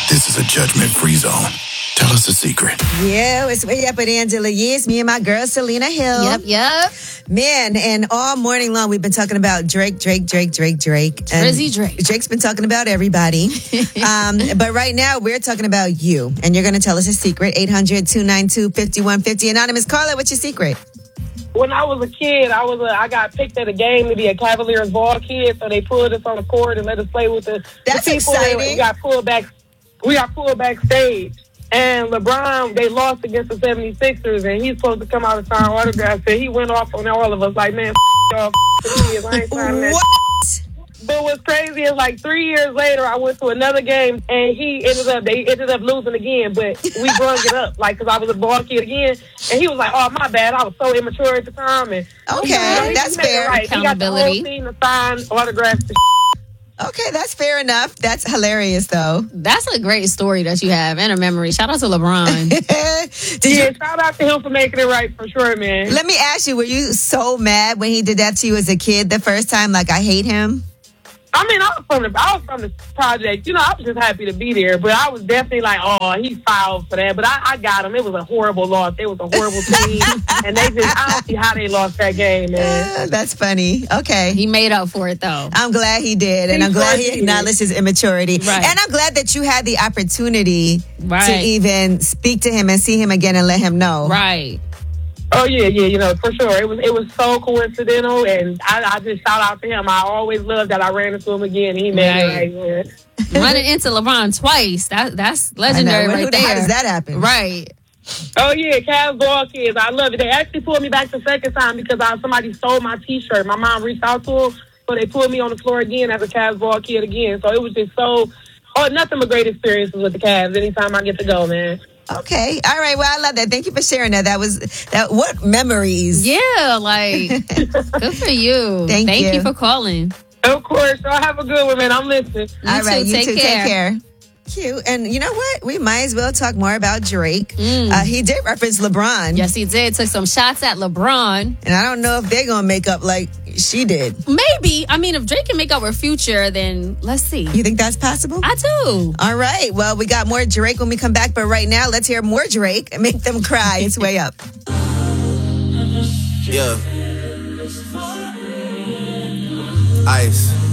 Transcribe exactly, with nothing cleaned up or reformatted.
This is a judgment-free zone. Tell us a secret. Yeah, it's Way Up with Angela Yee. It's me and my girl, Selena Hill. Yep, yep. Man, and all morning long, we've been talking about Drake, Drake, Drake, Drake, Drake. And Drizzy Drake. Drake's been talking about everybody. um, but right now, we're talking about you. And you're going to tell us a secret. eight hundred, two nine two, five one five zero. Anonymous caller, what's your secret? When I was a kid, I was a, I got picked at a game to be a Cavaliers ball kid, so they pulled us on the court and let us play with the, That's the people. exciting. We got pulled back. We got pulled backstage. And LeBron, they lost against the seventy-sixers, and he's supposed to come out and sign autographs. And he went off on all of us like, man, f*** y'all, f*** the kids. I ain't signing that. What? But what's crazy is like three years later, I went to another game, and he ended up, they ended up losing again. But we brung it up, like, because I was a ball kid again. And he was like, oh, my bad. I was so immature at the time. And Okay, you know, he that's made it fair. Right. He got the whole Accountability. team to sign autographs and Okay, that's fair enough. That's hilarious, though. That's a great story that you have and a memory. Shout out to LeBron. Did Yeah, you, shout out to him for making it right, for sure, man. let me ask you, were you so mad when he did that to you as a kid the first time? Like, I hate him? I mean, I was from the I was from the project. You know, I was just happy to be there. But I was definitely like, oh, he fouled for that. But I, I got him. It was a horrible loss. It was a horrible team. And they just, I don't see how they lost that game, man. Uh, that's funny. Okay. He made up for it, though. I'm glad he did, and He I'm glad sure he did. acknowledged his immaturity. Right. And I'm glad that you had the opportunity to Right. even speak to him and see him again and let him know. Right. Oh, yeah, yeah, you know, for sure. It was it was so coincidental. And I, I just shout out to him. I always loved that I ran into him again. He made Right. it right, man. Running into LeBron twice. That That's I know. legendary When- right who- there. How does that happen? Right. Oh, yeah, Cavs ball kids. I love it. They actually pulled me back the second time because I, somebody stole my T-shirt. My mom reached out to them, so they pulled me on the floor again as a Cavs ball kid again. So it was just so, oh, nothing but great experiences with the Cavs anytime I get to go, man. Okay. All right. Well, I love that. Thank you for sharing that. That was that. What memories? Yeah, like, good for you. Thank Thank you. you for calling. Of course. Y'all have a good one, man. I'm listening. You All right. too. You Take too. care. Take care. Cute. And you know what? We might as well talk more about Drake. Mm. Uh, he did reference LeBron. Yes, he did. Took some shots at LeBron. And I don't know if they're going to make up like she did. Maybe. I mean, if Drake can make up with Future, then let's see. You think that's possible? I do. All right. Well, we got more Drake when we come back. But right now, let's hear more Drake and make them cry. It's Way Up. Yeah. Ice.